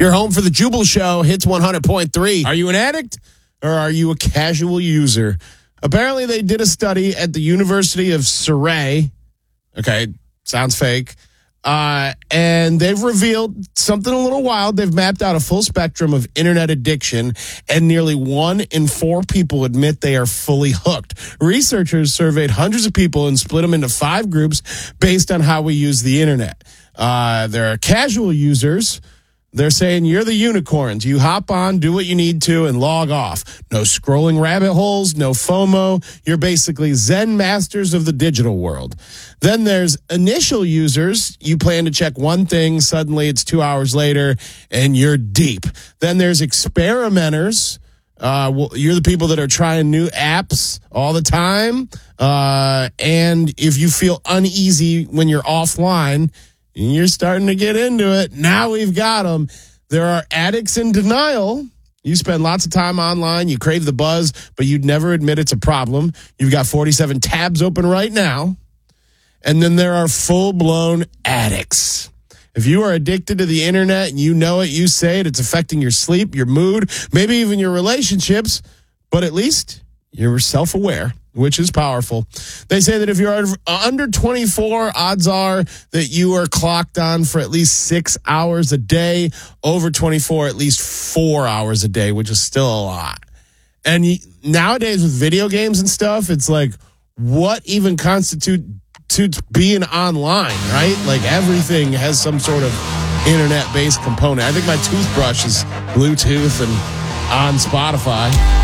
You're home for the Jubal Show, Hits 100.3. Are you an addict or are you a casual user? Apparently, they did a study at the University of Surrey. Okay, sounds fake. And they've revealed something a little wild. They've mapped out a full spectrum of internet addiction, and nearly 1 in 4 people admit they are fully hooked. Researchers surveyed hundreds of people and split them into 5 groups based on how we use the internet. There are casual users. They're saying you're the unicorns. You hop on, do what you need to, and log off. No scrolling rabbit holes, no FOMO. You're basically Zen masters of the digital world. Then there's initial users. You plan to check one thing, suddenly it's 2 hours later, and you're deep. Then there's experimenters. You're the people that are trying new apps all the time. And if you feel uneasy when you're offline, you're starting to get into it. Now we've got them. There are addicts in denial. You spend lots of time online. You crave the buzz, but you'd never admit it's a problem. You've got 47 tabs open right now. And then there are full-blown addicts. If you are addicted to the internet and you know it, you say it, it's affecting your sleep, your mood, maybe even your relationships, but at least you're self-aware, which is powerful. They say that if you're under 24, odds are that you are clocked on for at least 6 hours a day. Over 24, at least 4 hours a day, which is still a lot. And nowadays with video games and stuff, it's like, what even constitutes being online, right? Like everything has some sort of internet-based component. I think my toothbrush is Bluetooth and on Spotify.